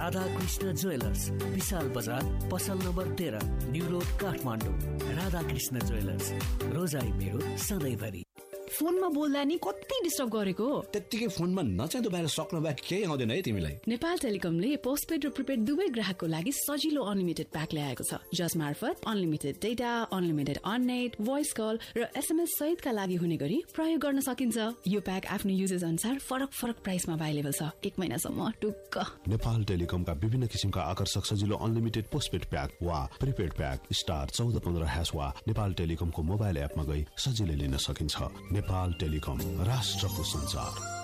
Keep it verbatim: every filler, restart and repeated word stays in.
Radha Krishna jewellers, विशाल बजार, पसल number तेह्र, new road, Kathmandu. Radha Krishna jewellers, रोजाई मेरो सधैँभरि। फोनमा बोल्दा नि कति डिस्टर्ब गरेको। त्यतिकै फोनमा नचाहिँदो बाहिर सक्न बाहेक केही आउँदैन है तिमीलाई। नेपाल टेलिकमले पोस्टपेड र प्रिपेड दुवै ग्राहकको लागि सजिलो अनलिमिटेड प्याक ल्याएको छ, जस मार्फत unlimited data, unlimited अननेट, voice call र एसएमएस सहितका लागि हुने गरी प्रयोग गर्न सकिन्छ। यो प्याक आफ्नो युजेस अनुसार फरक फरक प्राइसमा अभाइलेबल छ, एक महिनासम्म टुक्क। नेपाल टेलिकमका विभिन्न किसिमका आकर्षक सजिलो अनलिमिटेड पोस्टपेड प्याक वा प्रिपेड प्याक स्टार चौध पन्ध्र ह्यास वा नेपाल टेलिकमको मोबाइल एपमा गई सजिलै लिन सकिन्छ। नेपाल टेलिकम, राष्ट्रको संचार।